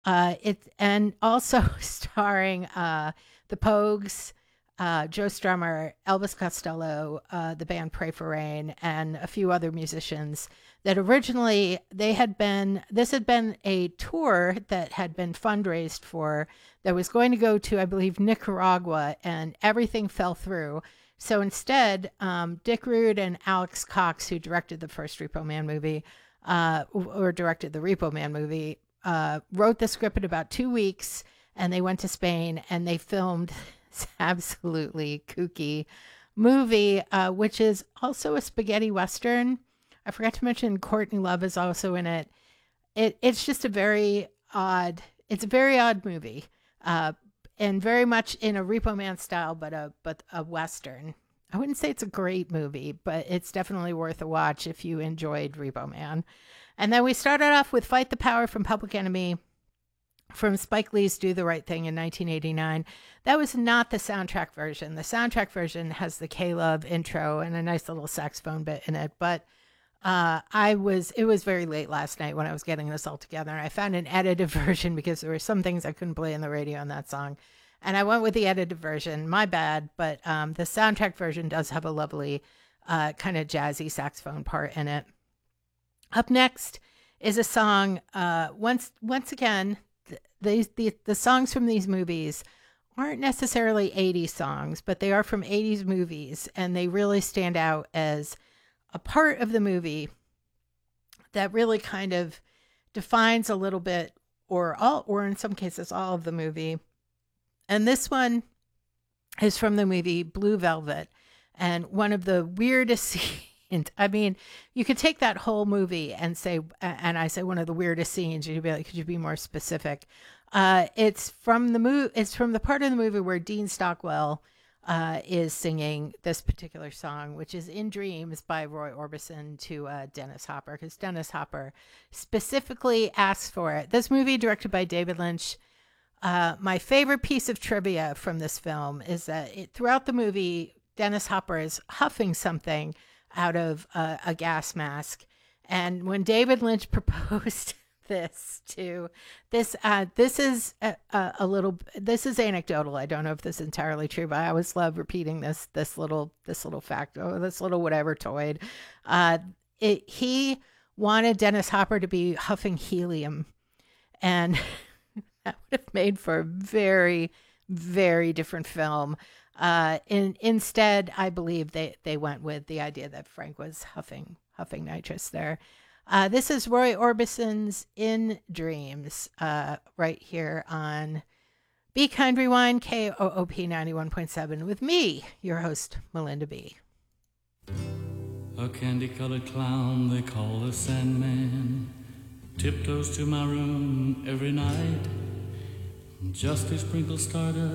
And also starring the Pogues, Joe Strummer, Elvis Costello, the band Pray for Rain, and a few other musicians. That originally this had been a tour that had been fundraised for, that was going to go to, I believe, Nicaragua, and everything fell through. So instead, Dick Rude and Alex Cox, who directed the first Repo Man movie, or directed the Repo Man movie, wrote the script in about 2 weeks, and they went to Spain and they filmed this absolutely kooky movie, which is also a spaghetti western. I forgot to mention Courtney Love is also in it. It's just it's a very odd movie, and very much in a Repo Man style, but a western. I wouldn't say it's a great movie, but it's definitely worth a watch if you enjoyed Repo Man. And then we started off with Fight the Power from Public Enemy, from Spike Lee's Do the Right Thing in 1989. That was not the soundtrack version. The soundtrack version has the K-Love intro and a nice little saxophone bit in it. But it was very late last night when I was getting this all together. I found an edited version because there were some things I couldn't play on the radio on that song. And I went with the edited version. My bad. But the soundtrack version does have a lovely kind of jazzy saxophone part in it. Up next is a song. Once again, the songs from these movies aren't necessarily 80s songs, but they are from 80s movies, and they really stand out as a part of the movie that really kind of defines a little bit, or in some cases all of the movie. And this one is from the movie Blue Velvet, and one of the weirdest scenes. I mean, you could take that whole movie and say, and I say one of the weirdest scenes, you'd be like, could you be more specific? It's from the part of the movie where Dean Stockwell is singing this particular song, which is In Dreams by Roy Orbison to Dennis Hopper, because Dennis Hopper specifically asked for it. This movie, directed by David Lynch. My favorite piece of trivia from this film is that throughout the movie, Dennis Hopper is huffing something out of a gas mask. And when David Lynch proposed this is anecdotal. I don't know if this is entirely true, but I always love repeating this little fact, this little whatever toyed. He wanted Dennis Hopper to be huffing helium, and that would have made for a very, very different film. Instead, I believe they went with the idea that Frank was huffing nitrous there. This is Roy Orbison's In Dreams, right here on Be Kind Rewind, KOOP 91.7, with me, your host, Melinda B. A candy-colored clown they call the Sandman tiptoes to my room every night just to sprinkle stardust